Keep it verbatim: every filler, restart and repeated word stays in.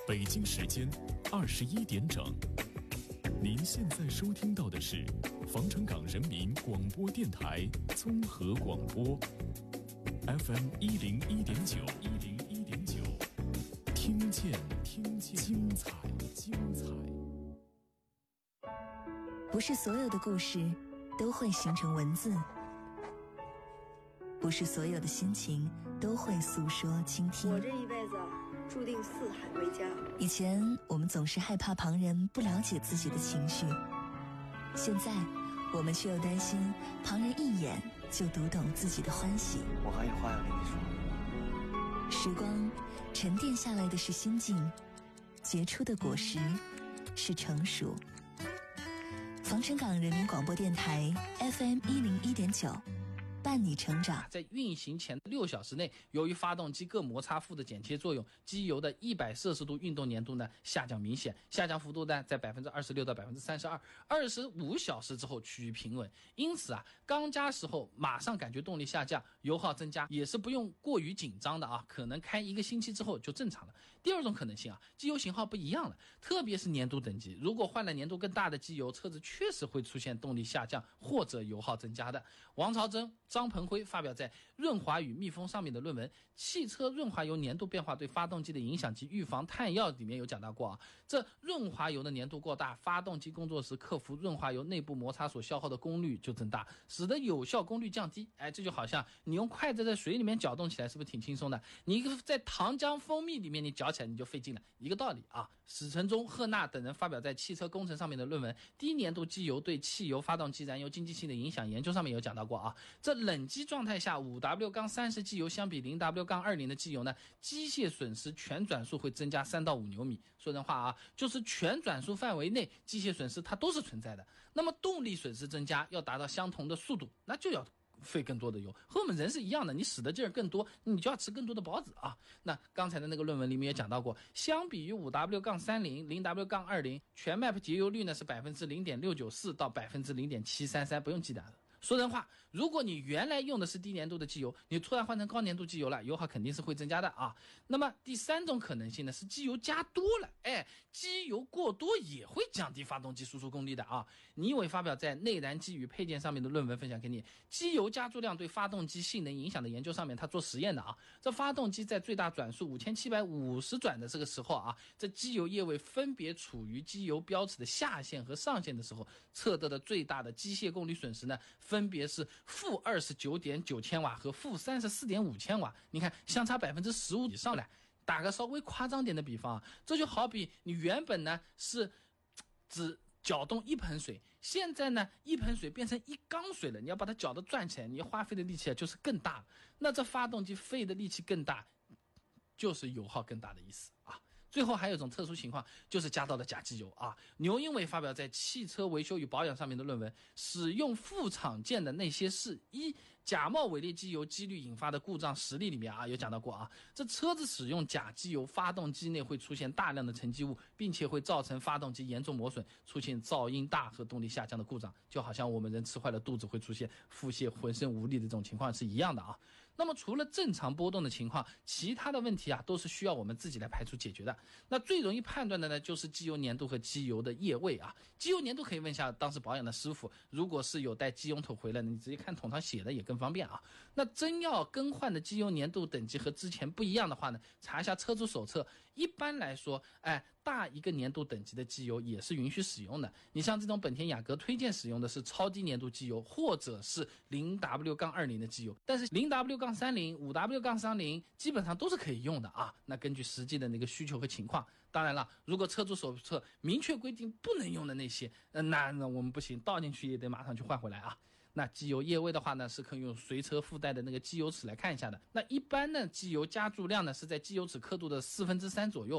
北京时间二十一点整。您现在收听到的是防城港人民广播电台综合广播 F M 一零一点九一零一点九，听见听见精彩精彩。 不是所有的故事都会形成文字，不是所有的心情都会诉说倾听。 我这一辈子注定四海为家。 以前我们总是害怕旁人不了解自己的情绪，现在我们却又担心旁人一眼就读懂自己的欢喜。 我还有话要跟你说。 时光沉淀下来的是心境，结出的果实是成熟。防城港人民广播电台 F M 一零一点九，伴你成长。 在运行前六小时内，由于发动机各摩擦副的剪切作用，机油的一百摄氏度运动粘度呢下降明显，下降幅度呢在百分之二十六到百分之三十二，二十五小时之后趋于平稳。因此啊，刚加时后马上感觉动力下降，油耗增加，也是不用过于紧张的啊，可能开一个星期之后就正常了。第二种可能性啊，机油型号不一样了，特别是粘度等级，如果换了粘度更大的机油，车子确实会出现动力下降或者油耗增加的。王朝珍、张鹏辉发表在《润滑与密封》上面的论文《汽车润滑油粘度变化对发动机的影响及预防碳药》里面有讲到过啊，这润滑油的粘度过大，发动机工作时克服润滑油内部摩擦所消耗的功率就增大，使得有效功率降低。哎，这就好像你用筷子在水里面搅动起来，是不是挺轻松的？你在糖浆蜂蜜里面你搅起来你就费劲了，一个道理啊。史承忠、赫纳等人发表在《汽车工程》上面的论文《低粘度机油对汽油发动机燃油经济性的影响研究》上面有讲到过啊，这冷机状态下 五 W 三十 机油相比 零 W 二十 的机油呢，机械损失全转速会增加三到五牛米。说人话啊，就是全转速范围内机械损失它都是存在的。那么动力损失增加，要达到相同的速度，那就要费更多的油，和我们人是一样的，你使的劲儿更多，你就要吃更多的包子啊。那刚才的那个论文里面也讲到过，相比于 五 W 三十 零 W 二十 全 M A P 节油率呢是 百分之零点六九四 到 百分之零点七三三， 不用记的。说人话，如果你原来用的是低粘度的机油，你突然换成高粘度机油了，油耗肯定是会增加的啊。那么第三种可能性呢，是机油加多了，哎，机油过多也会降低发动机输出功率的啊。倪伟发表在《内燃机与配件》上面的论文分享给你，机油加注量对发动机性能影响的研究上面，他做实验的啊。这发动机在最大转速五千七百五十转的这个时候啊，这机油液位分别处于机油标尺的下限和上限的时候，测得的最大的机械功率损失呢，分别是负二十九点九千瓦和负三十四点五千瓦，你看相差百分之十五以上来。打个稍微夸张点的比方啊，这就好比你原本呢是只搅动一盆水，现在呢一盆水变成一缸水了，你要把它搅得转起来，你要花费的力气就是更大，那这发动机费的力气更大，就是油耗更大的意思啊。最后还有一种特殊情况，就是加到了假机油啊。牛英伟发表在《汽车维修与保养》上面的论文，使用副厂件的那些事一假冒伪劣机油几率引发的故障实例里面啊，有讲到过啊。这车子使用假机油，发动机内会出现大量的沉积物，并且会造成发动机严重磨损，出现噪音大和动力下降的故障，就好像我们人吃坏了肚子会出现腹泻、浑身无力的这种情况是一样的啊。那么除了正常波动的情况，其他的问题啊都是需要我们自己来排除解决的。那最容易判断的呢，就是机油粘度和机油的液位啊。机油粘度可以问一下当时保养的师傅，如果是有带机油头回来的，你直接看桶上写的也更方便啊。那真要更换的机油粘度等级和之前不一样的话呢，查一下车主手册。一般来说，哎，大一个粘度等级的机油也是允许使用的。你像这种本田雅阁推荐使用的是超低粘度机油，或者是 零 W 二十 的机油，但是 零 W 三十、五 W 三十 基本上都是可以用的啊。那根据实际的那个需求和情况，当然了，如果车主手册明确规定不能用的那些，呃、那那我们不行，倒进去也得马上去换回来啊。那机油液位的话呢，是可以用随车附带的那个机油尺来看一下的。那一般呢，机油加注量呢是在机油尺刻度的四分之三左右。